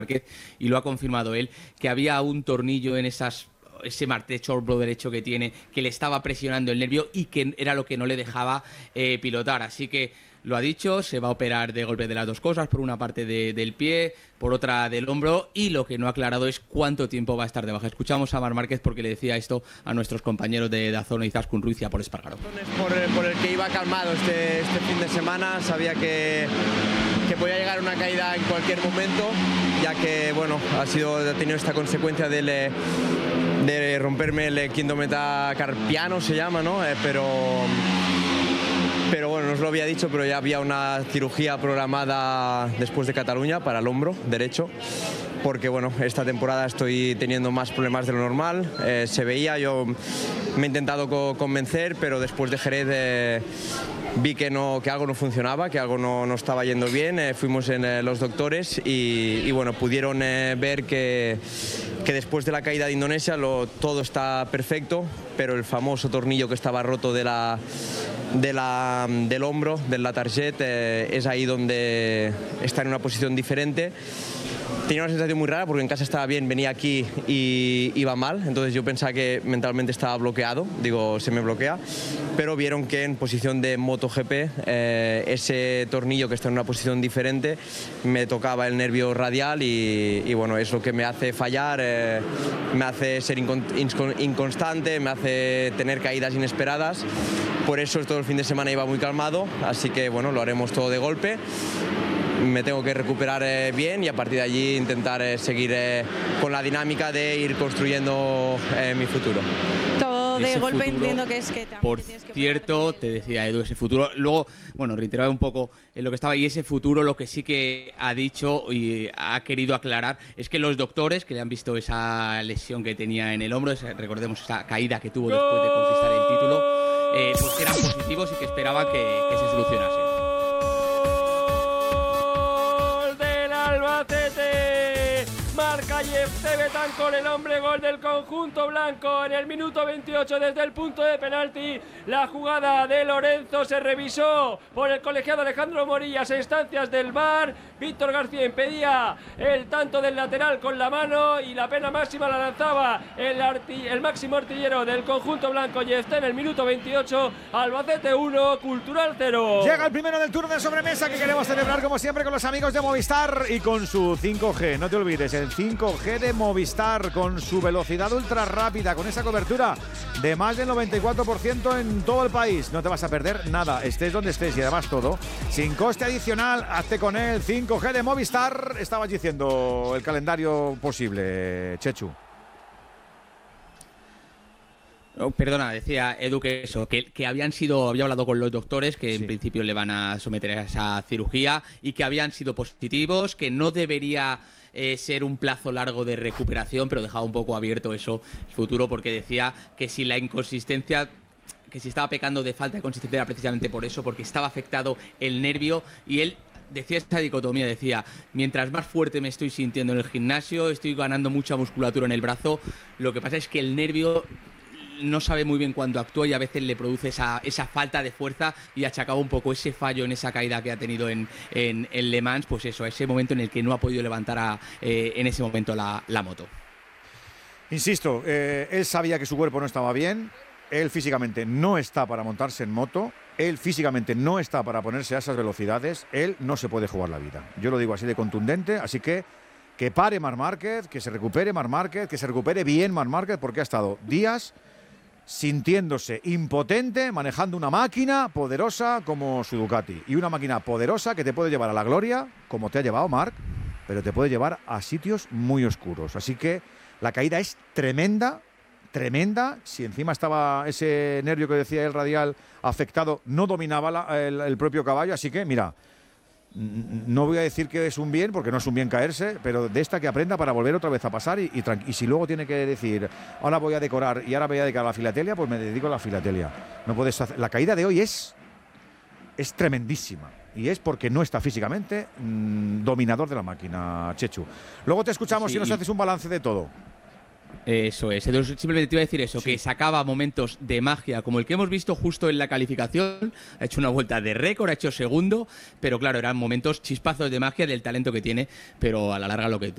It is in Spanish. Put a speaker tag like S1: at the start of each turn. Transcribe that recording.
S1: Márquez, y lo ha confirmado él, que había un tornillo en ese martecho hombro derecho que tiene, que le estaba presionando el nervio y que era lo que no le dejaba pilotar. Así que lo ha dicho, se va a operar de golpe de las dos cosas, por una parte del pie, por otra del hombro, y lo que no ha aclarado es cuánto tiempo va a estar de baja. Escuchamos a Marc Márquez porque le decía esto a nuestros compañeros de Dazón y Izaskun Ruiz y a Paul Espargaró.
S2: Por el que iba calmado este fin de semana, sabía que podía llegar una caída en cualquier momento, ya que bueno, ha tenido esta consecuencia de romperme el quinto metacarpiano, se llama, ¿no? Pero bueno, no os lo había dicho, pero ya había una cirugía programada después de Cataluña para el hombro derecho, porque bueno, esta temporada estoy teniendo más problemas de lo normal. Se veía, yo me he intentado convencer, pero después de Jerez vi que algo no funcionaba, que algo no estaba yendo bien. Fuimos en los doctores y bueno, pudieron ver que después de la caída de Indonesia todo está perfecto, pero el famoso tornillo que estaba roto del hombro, del latarjet, es ahí donde está en una posición diferente. Tenía una sensación muy rara porque en casa estaba bien, venía aquí y iba mal, entonces yo pensaba que mentalmente estaba bloqueado, se me bloquea, pero vieron que en posición de MotoGP ese tornillo que está en una posición diferente me tocaba el nervio radial y bueno, es lo que me hace fallar, me hace ser inconstante, me hace tener caídas inesperadas. Por eso todo el fin de semana iba muy calmado, así que bueno, lo haremos todo de golpe. Me tengo que recuperar bien y a partir de allí intentar seguir con la dinámica de ir construyendo mi futuro.
S3: Todo de golpe,
S1: futuro,
S3: entiendo que es que...
S1: Por cierto, te decía Edu, ese futuro... Luego, bueno, reiteraba un poco en lo que estaba, y ese futuro lo que sí que ha dicho y ha querido aclarar es que los doctores que le han visto esa lesión que tenía en el hombro, recordemos esa caída que tuvo después de conquistar el título, pues eran positivos y que esperaban que se solucionase.
S4: Marca Jefté Betancor, el hombre gol del conjunto blanco en el minuto 28 desde el punto de penalti. La jugada de Lorenzo se revisó por el colegiado Alejandro Morillas a instancias del VAR. Víctor García impedía el tanto del lateral con la mano y la pena máxima la lanzaba el máximo artillero del conjunto blanco, Jefté, en el minuto 28. Albacete 1, Cultural 0.
S5: Llega el primero del turno de sobremesa que queremos celebrar como siempre con los amigos de Movistar y con su 5G. No te olvides, el 5G de Movistar con su velocidad ultra rápida, con esa cobertura de más del 94% en todo el país. No te vas a perder nada, estés donde estés, y además todo sin coste adicional. Hazte con el 5G de Movistar. Estabas diciendo el calendario posible, Chechu.
S1: Oh, perdona, decía Edu que eso, que había hablado con los doctores que en principio le van a someter a esa cirugía y que habían sido positivos, que no debería ser un plazo largo de recuperación, pero dejaba un poco abierto eso, el futuro, porque decía que si la inconsistencia, que si estaba pecando de falta de consistencia era precisamente por eso, porque estaba afectado el nervio, y él decía esta dicotomía, decía, mientras más fuerte me estoy sintiendo en el gimnasio, estoy ganando mucha musculatura en el brazo, lo que pasa es que el nervio no sabe muy bien cuándo actúa y a veces le produce esa falta de fuerza, y achacaba un poco ese fallo en esa caída que ha tenido en Le Mans, pues eso, ese momento en el que no ha podido levantar en ese momento la moto.
S5: Insisto, él sabía que su cuerpo no estaba bien, él físicamente no está para montarse en moto, él físicamente no está para ponerse a esas velocidades, él no se puede jugar la vida. Yo lo digo así de contundente, así que pare Marc Márquez, que se recupere Marc Márquez, que se recupere bien Marc Márquez, porque ha estado días sintiéndose impotente, manejando una máquina poderosa como su Ducati, y una máquina poderosa que te puede llevar a la gloria, como te ha llevado Marc, pero te puede llevar a sitios muy oscuros. Así que la caída es tremenda, tremenda. Si encima estaba ese nervio que decía el radial afectado, no dominaba el propio caballo. Así que, mira, no voy a decir que es un bien, porque no es un bien caerse, pero de esta que aprenda para volver otra vez a pasar y si luego tiene que decir, ahora voy a decorar y ahora voy a dedicar a la filatelia, pues me dedico a la filatelia. No puedes hacer. La caída de hoy es tremendísima, y es porque no está físicamente dominador de la máquina, Chechu. Luego te escuchamos, sí, y nos haces un balance de todo.
S1: Eso es, simplemente te iba a decir eso, sí, que sacaba momentos de magia como el que hemos visto justo en la calificación. Ha hecho una vuelta de récord, ha hecho segundo, pero claro, eran momentos, chispazos de magia del talento que tiene, pero a la larga lo que tú